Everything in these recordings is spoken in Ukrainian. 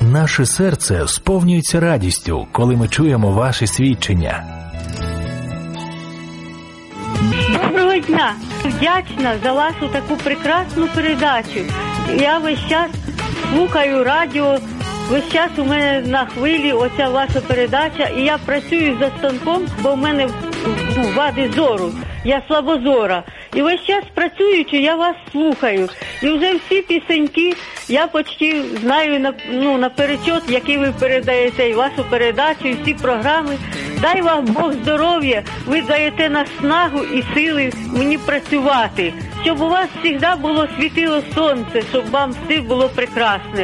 Наше серце сповнюється радістю, коли ми чуємо ваші свідчення. Доброго дня! Вдячна за вашу таку прекрасну передачу. Я весь час слухаю радіо, весь час у мене на хвилі оця ваша передача, і я працюю за станком, бо в мене вади зору, я слабозора. І весь час працюючи, я вас слухаю. І вже всі пісеньки я почти знаю наперечот, які ви передаєте, і вашу передачу, і всі програми. Дай вам Бог здоров'я, ви даєте наснагу і сили мені працювати. Щоб у вас завжди було світило сонце, щоб вам все було прекрасне.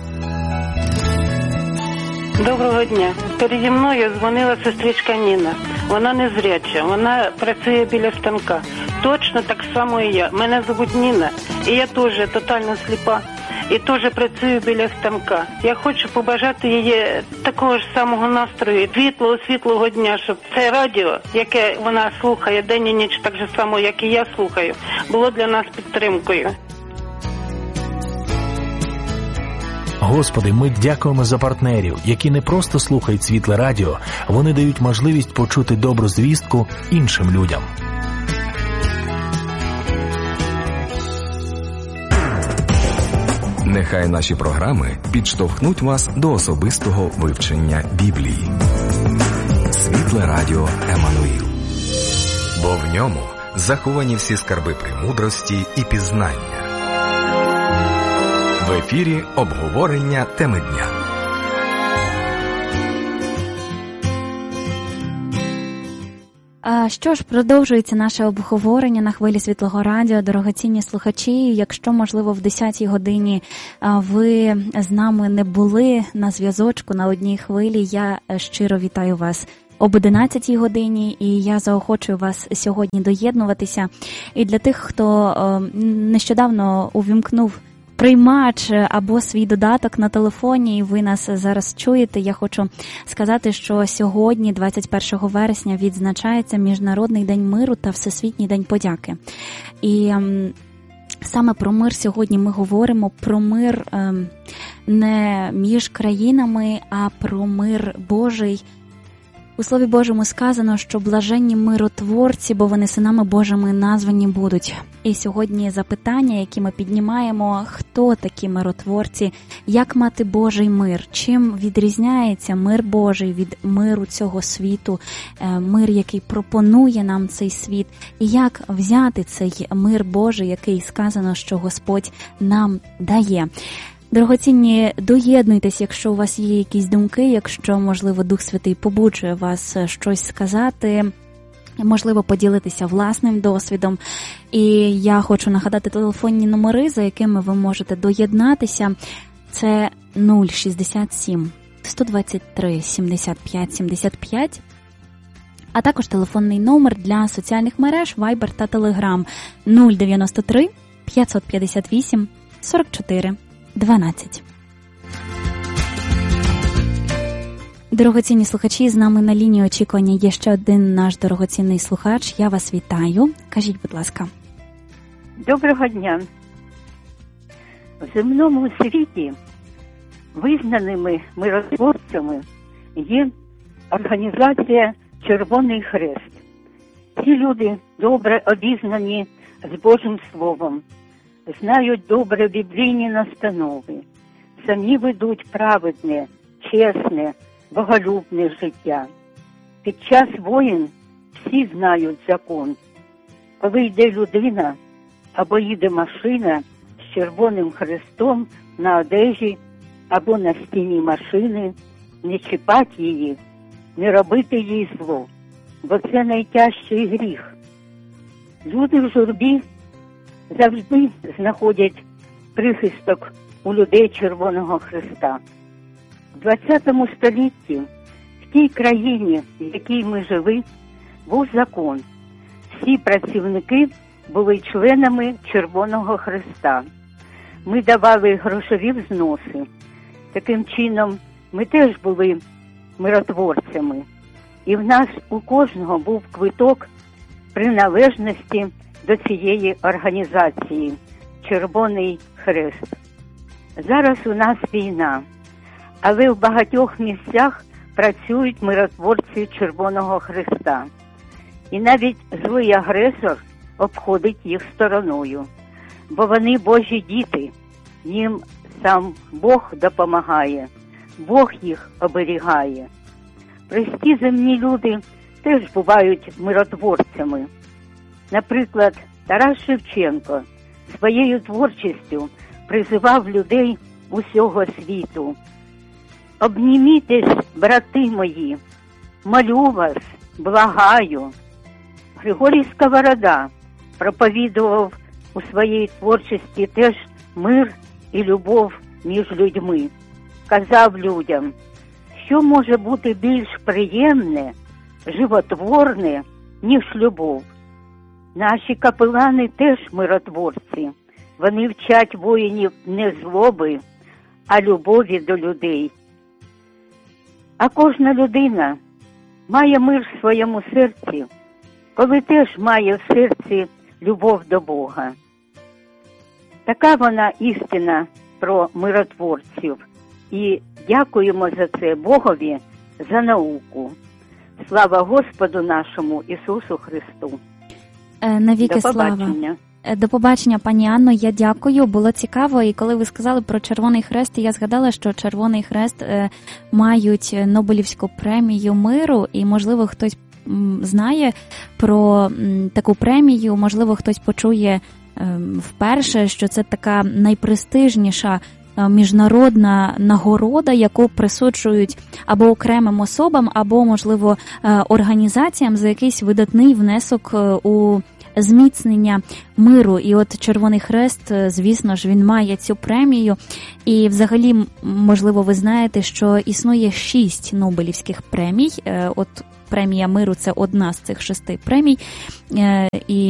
Доброго дня. Переді мною дзвонила сестричка Ніна. Вона незряча, вона працює біля станка. Точно так само і я. Мене звуть Ніна, і я теж тотально сліпа. І теж працюю біля станка. Я хочу побажати їй такого ж самого настрою, світлого дня, щоб це радіо, яке вона слухає день і ніч, так же само, як і я слухаю, було для нас підтримкою. Господи, ми дякуємо за партнерів, які не просто слухають Світле радіо, вони дають можливість почути добру звістку іншим людям. Нехай наші програми підштовхнуть вас до особистого вивчення Біблії. Світле радіо Еммануїл. Бо в ньому заховані всі скарби премудрості і пізнання. В ефірі обговорення теми дня. Що ж, продовжується наше обговорення на хвилі Світлого радіо. Дорогоцінні слухачі, якщо, можливо, в 10-й годині ви з нами не були на зв'язочку на одній хвилі, я щиро вітаю вас об 11-й годині, і я заохочую вас сьогодні доєднуватися. І для тих, хто нещодавно увімкнув приймач або свій додаток на телефоні, і ви нас зараз чуєте, я хочу сказати, що сьогодні, 21 вересня, відзначається Міжнародний день миру та Всесвітній день подяки. І саме про мир сьогодні ми говоримо, про мир не між країнами, а про мир Божий. У Слові Божому сказано, що блаженні миротворці, бо вони синами Божими названі будуть. І сьогодні запитання, які ми піднімаємо, хто такі миротворці, як мати Божий мир, чим відрізняється мир Божий від миру цього світу, мир, який пропонує нам цей світ, і як взяти цей мир Божий, який сказано, що Господь нам дає. Дорогоцінні, доєднуйтесь, якщо у вас є якісь думки, якщо, можливо, Дух Святий побуджує вас щось сказати, можливо, поділитися власним досвідом. І я хочу нагадати телефонні номери, за якими ви можете доєднатися. Це 067 123 75 75, а також телефонний номер для соціальних мереж Viber та Telegram 093 558 44 12. Дорогоцінні слухачі, з нами на лінії очікування є ще один наш дорогоцінний слухач. Я вас вітаю. Кажіть, будь ласка. Доброго дня. В земному світі визнаними миротворцями є організація «Червоний Хрест». Ці люди добре обізнані з Божим Словом, знають добре біблійні настанови, самі ведуть праведне, чесне, боголюбне життя. Під час воєн всі знають закон. Коли йде людина або їде машина з червоним хрестом на одежі або на стіні машини, не чіпати її, не робити їй зло, бо це найтяжчий гріх. Люди в журбі завжди знаходять прихисток у людей Червоного Хреста. В 20 столітті в тій країні, в якій ми жили, був закон. Всі працівники були членами Червоного Хреста. Ми давали грошові взноси. Таким чином, ми теж були миротворцями. І в нас у кожного був квиток приналежності до цієї організації «Червоний Хрест». Зараз у нас війна, але в багатьох місцях працюють миротворці Червоного Хреста. І навіть злий агресор обходить їх стороною, бо вони Божі діти, їм сам Бог допомагає, Бог їх оберігає. Прості земні люди теж бувають миротворцями. Наприклад, Тарас Шевченко своєю творчістю призивав людей усього світу. «Обнімітесь, брати мої, молю вас, благаю». Григорій Сковорода проповідував у своїй творчості теж мир і любов між людьми. Казав людям, що може бути більш приємне, животворне, ніж любов. Наші капелани теж миротворці. Вони вчать воїнів не злоби, а любові до людей. А кожна людина має мир в своєму серці, коли теж має в серці любов до Бога. Така вона істина про миротворців. І дякуємо за це Богові за науку. Слава Господу нашому Ісусу Христу. Навіки слава. До побачення, пані Анно, я дякую, було цікаво, і коли ви сказали про Червоний Хрест, я згадала, що Червоний Хрест мають Нобелівську премію миру, і, можливо, хтось знає про таку премію, можливо, хтось почує вперше, що це така найпрестижніша міжнародна нагорода, яку присуджують або окремим особам, або, можливо, організаціям за якийсь видатний внесок у зміцнення миру. І от Червоний Хрест, звісно ж, він має цю премію. І взагалі, можливо, ви знаєте, що існує 6 Нобелівських премій. От премія миру – це одна з цих 6 премій. І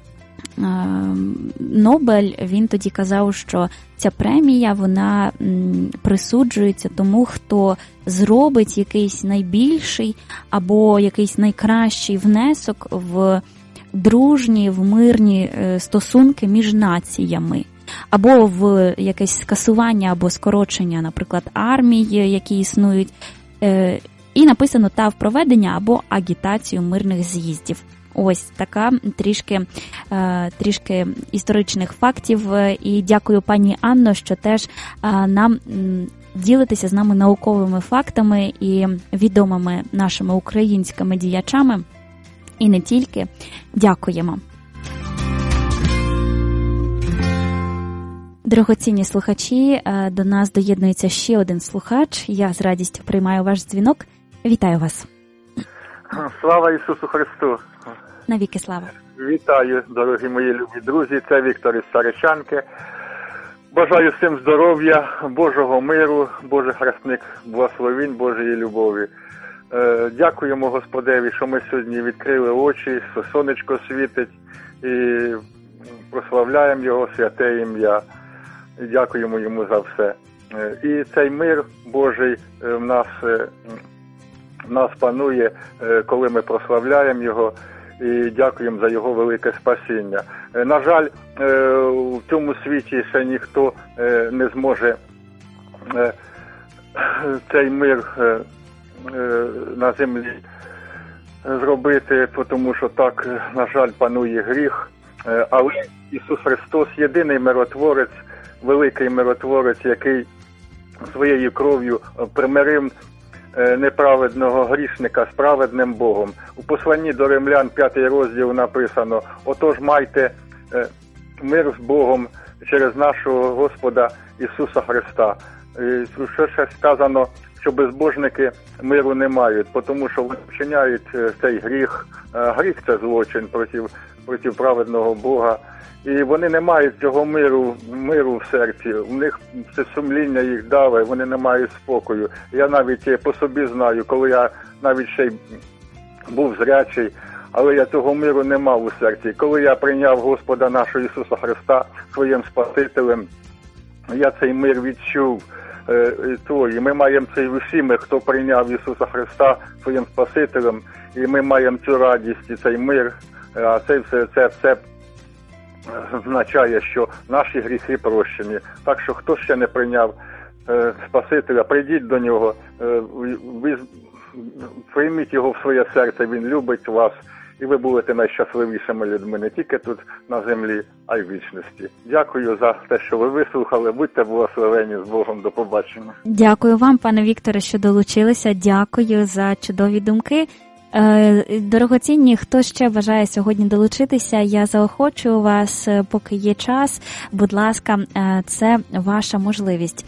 Нобель, він тоді казав, що ця премія, вона присуджується тому, хто зробить якийсь найбільший або якийсь найкращий внесок в дружні, в мирні стосунки між націями, або в якесь скасування або скорочення, наприклад, армій, які існують, і написано та в проведення або агітацію мирних з'їздів. Ось така трішки історичних фактів. І дякую, пані Анно, що теж нам ділитеся з нами науковими фактами і відомими нашими українськими діячами. І не тільки. Дякуємо. Дорогоцінні слухачі, до нас доєднується ще один слухач. Я з радістю приймаю ваш дзвінок. Вітаю вас. Слава Ісусу Христу. Навіки слава. Вітаю, дорогі мої любі друзі. Це Віктор із Саричанки. Бажаю всім здоров'я, Божого миру, Божий хресник, благословінь Божої любові. Дякуємо Господеві, що ми сьогодні відкрили очі, що сонечко світить, і прославляємо Його святе ім'я. І дякуємо Йому за все. І цей мир Божий в нас панує, коли ми прославляємо Його і дякуємо за Його велике спасіння. На жаль, в цьому світі ще ніхто не зможе цей мир на землі зробити, тому що так, на жаль, панує гріх. Але Ісус Христос – єдиний миротворець, великий миротворець, який своєю кров'ю примирив неправедного грішника з праведним Богом. У посланні до Римлян, 5 розділ, написано: «Отож майте мир з Богом через нашого Господа Ісуса Христа». Що ще сказано, що безбожники миру не мають, тому що вони вчиняють цей гріх. Гріх – це злочин проти праведного Бога. І вони не мають цього миру в серці. У них це сумління їх давить, вони не мають спокою. Я навіть по собі знаю, коли я навіть ще й був зрячий, але я цього миру не мав у серці. Коли я прийняв Господа нашого Ісуса Христа своїм Спасителем, я цей мир відчув. І ми маємо цей усі, хто прийняв Ісуса Христа своїм Спасителем, і ми маємо цю радість і цей мир. А це все означає, що наші гріхи прощені. Так що хто ще не прийняв Спасителя, прийдіть до нього, ви прийміть його в своє серце, він любить вас, і ви будете найщасливішими людьми не тільки тут на землі, а й в вічності. Дякую за те, що ви вислухали. Будьте благословені, з Богом, до побачення. Дякую вам, пане Вікторе, що долучилися. Дякую за чудові думки. Дорогоцінні, хто ще бажає сьогодні долучитися, я заохочую вас, поки є час. Будь ласка, це ваша можливість.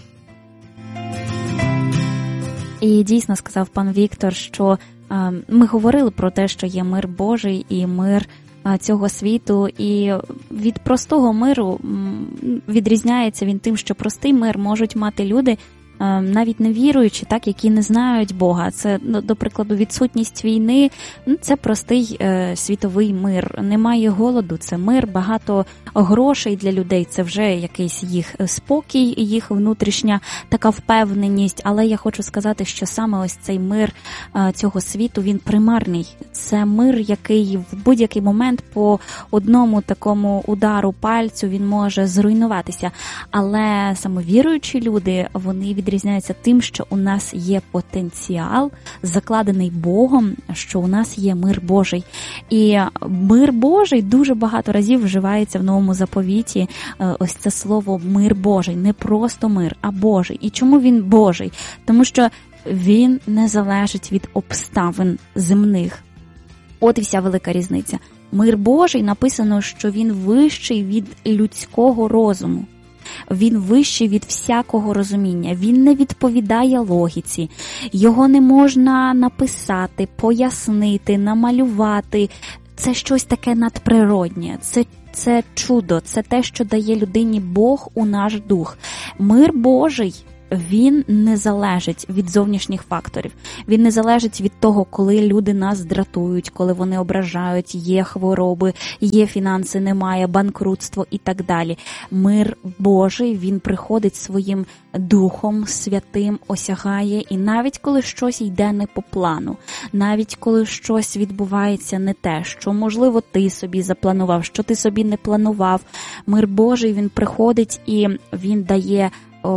І дійсно сказав пан Віктор, що ми говорили про те, що є мир Божий і мир цього світу, і від простого миру відрізняється він тим, що простий мир можуть мати люди, навіть не віруючи, так, які не знають Бога. Це, до прикладу, відсутність війни, це простий світовий мир. Немає голоду, це мир, багато грошей для людей, це вже якийсь їх спокій, їх внутрішня така впевненість. Але я хочу сказати, що саме ось цей мир цього світу, він примарний. Це мир, який в будь-який момент по одному такому удару пальцю він може зруйнуватися. Але саме віруючі люди, вони відрізняються тим, що у нас є потенціал, закладений Богом, що у нас є мир Божий. І мир Божий дуже багато разів вживається в Новому заповіті. Ось це слово мир Божий. Не просто мир, а Божий. І чому він Божий? Тому що він не залежить від обставин земних. От і вся велика різниця. Мир Божий написано, що він вищий від людського розуму. Він вищий від всякого розуміння, він не відповідає логіці, його не можна написати, пояснити, намалювати. Це щось таке надприроднє, це чудо, це те, що дає людині Бог у наш дух. Мир Божий, він не залежить від зовнішніх факторів. Він не залежить від того, коли люди нас дратують, коли вони ображають, є хвороби, є фінанси, немає, банкрутство і так далі. Мир Божий, він приходить своїм Духом Святим, осягає, і навіть коли щось йде не по плану, навіть коли щось відбувається не те, що, можливо, ти собі запланував, що ти собі не планував, мир Божий, він приходить і він дає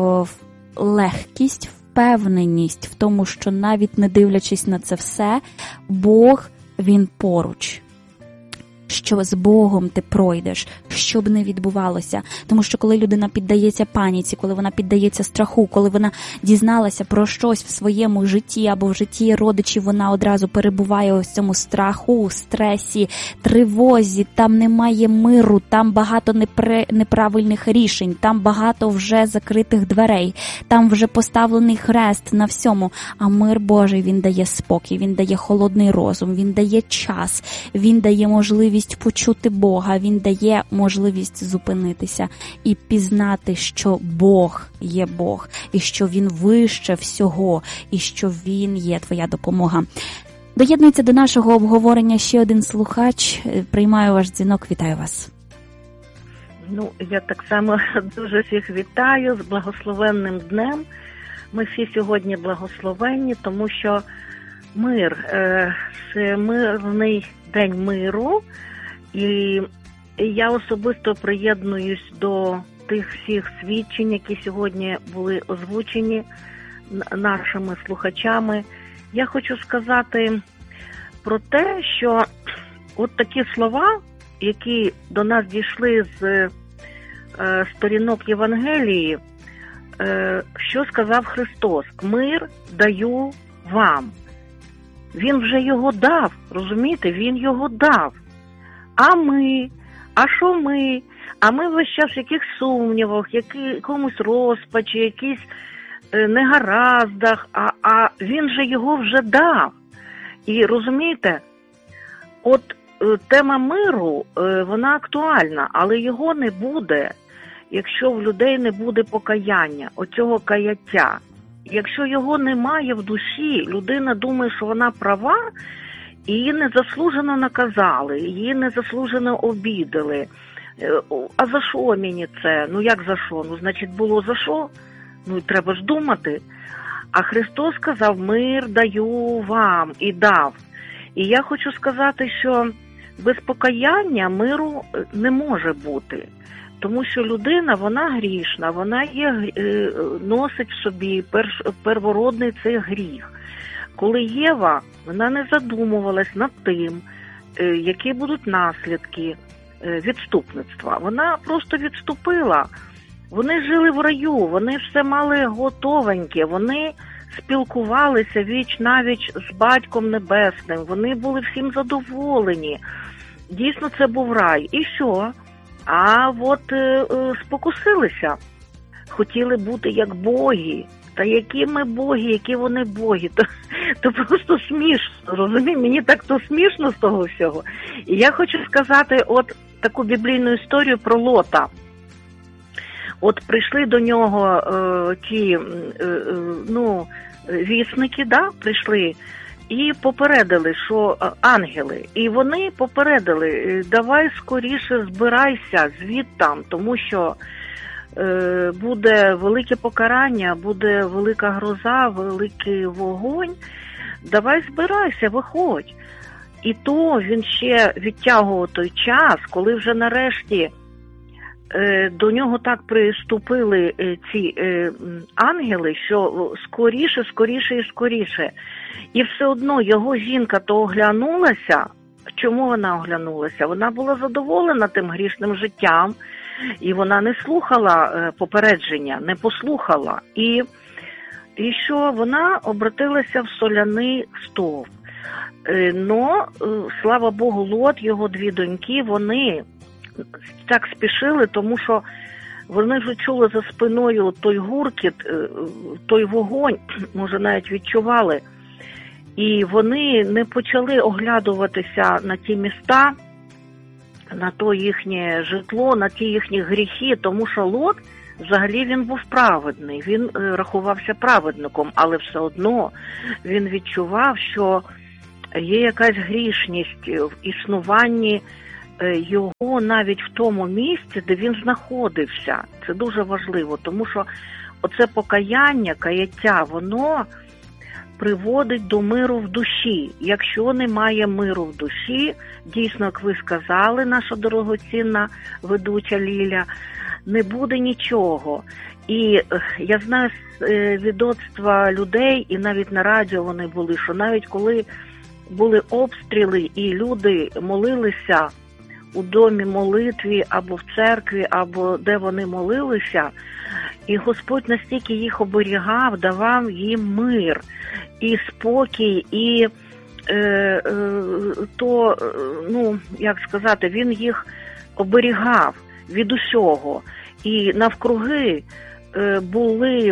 легкість, впевненість в тому, що навіть не дивлячись на це все, Бог, він поруч. Що з Богом ти пройдеш, що б не відбувалося. Тому що коли людина піддається паніці, коли вона піддається страху, коли вона дізналася про щось в своєму житті або в житті родичів, вона одразу перебуває ось в цьому страху, стресі, тривозі, там немає миру, там багато неправильних рішень, там багато вже закритих дверей, там вже поставлений хрест на всьому. А мир Божий, він дає спокій, він дає холодний розум, він дає час, він дає можливість почути Бога, він дає можливість зупинитися і пізнати, що Бог є Бог, і що він вище всього, і що він є твоя допомога. Доєднується до нашого обговорення ще один слухач. Приймаю ваш дзвінок, вітаю вас. Я так само дуже всіх вітаю з благословенним днем. Ми всі сьогодні благословенні, тому що мир, це мирний день миру, і я особисто приєднуюсь до тих всіх свідчень, які сьогодні були озвучені нашими слухачами. Я хочу сказати про те, що от такі слова, які до нас дійшли з сторінок Євангелії, що сказав Христос: «Мир даю вам». Він вже його дав, розумієте? Він його дав. А що ми? А ми весь час в яких сумнівах, якомусь розпачі, якісь негараздах, а він же його вже дав. І розумієте, от тема миру, вона актуальна, але його не буде, якщо в людей не буде покаяння, оцього каяття. Якщо його немає в душі, людина думає, що вона права, і її незаслужено наказали, її незаслужено обідали. А за що мені це? Як за що? Значить, було за що? Треба ж думати. А Христос сказав: «Мир даю вам», і дав. І я хочу сказати, що без покаяння миру не може бути. Тому що людина, вона грішна, вона носить в собі первородний цей гріх. Коли Єва, вона не задумувалась над тим, які будуть наслідки відступництва. Вона просто відступила. Вони жили в раю, вони все мали готовеньке, вони спілкувалися віч-навіч з Батьком Небесним, вони були всім задоволені. Дійсно, це був рай. І що? А от спокусилися. Хотіли бути як боги. Та які ми боги, які вони боги. То просто смішно, розумієш? Мені так то смішно з того всього. І я хочу сказати от таку біблійну історію про Лота. От прийшли до нього ті вісники, прийшли і попередили, що ангели. І вони попередили, давай скоріше збирайся звідтам, тому що буде велике покарання, буде велика гроза, великий вогонь. Давай збирайся, виходь. І то він ще відтягував той час, коли вже нарешті до нього так приступили ці ангели, що скоріше. І все одно його жінка то оглянулася. Чому вона оглянулася? Вона була задоволена тим грішним життям, і вона не слухала попередження, не послухала. І що вона обратилася в соляний стовп. Но, слава Богу, Лот, його дві доньки, вони так спішили, тому що вони вже чули за спиною той гуркіт, той вогонь, може навіть відчували. І вони не почали оглядуватися на ті міста, на то їхнє житло, на ті їхні гріхи, тому що Лот, взагалі, він був праведний, він рахувався праведником, але все одно він відчував, що є якась грішність в існуванні його навіть в тому місці, де він знаходився. Це дуже важливо, тому що оце покаяння, каяття, воно приводить до миру в душі. Якщо немає миру в душі, дійсно, як ви сказали, наша дорогоцінна ведуча Ліля, не буде нічого. І я знаю з відоцтва людей, і навіть на радіо вони були, що навіть коли були обстріли і люди молилися у домі молитві або в церкві, або де вони молилися, і Господь настільки їх оберігав, давав їм мир і спокій, і як сказати, він їх оберігав від усього. І навкруги були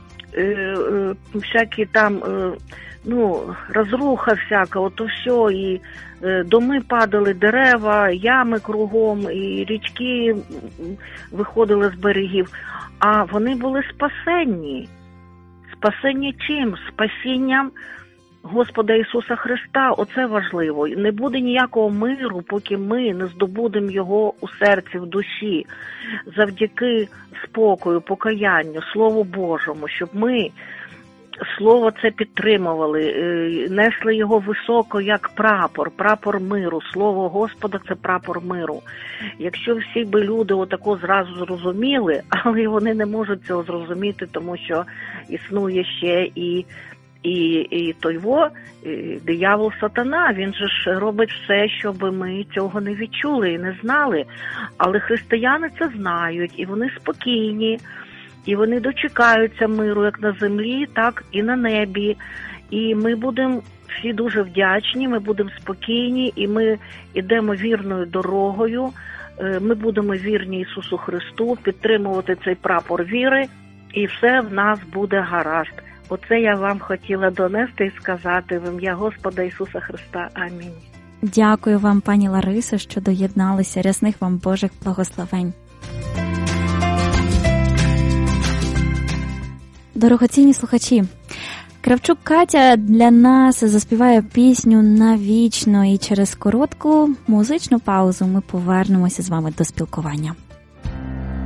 всякі там, розруха всяка, ото все, і доми падали, дерева, ями кругом, і річки виходили з берегів. А вони були спасенні. Спасені чим? Спасінням Господа Ісуса Христа. Оце важливо. Не буде ніякого миру, поки ми не здобудемо його у серці, в душі. Завдяки спокою, покаянню, Слову Божому, щоб ми Слово це підтримували, несли його високо, як прапор миру. Слово Господа – це прапор миру. Якщо всі би люди отако зразу зрозуміли, але вони не можуть цього зрозуміти, тому що існує ще і диявол сатана, він же ж робить все, щоб ми цього не відчули і не знали. Але християни це знають, і вони спокійні. І вони дочекаються миру як на землі, так і на небі. І ми будемо всі дуже вдячні, ми будемо спокійні, і ми йдемо вірною дорогою. Ми будемо вірні Ісусу Христу, підтримувати цей прапор віри, і все в нас буде гаразд. Оце я вам хотіла донести і сказати в ім'я Господа Ісуса Христа. Амінь. Дякую вам, пані Ларисо, що доєдналися. Рясних вам Божих благословень. Дорогоцінні слухачі, Кравчук Катя для нас заспіває пісню «Навічно», і через коротку музичну паузу ми повернемося з вами до спілкування.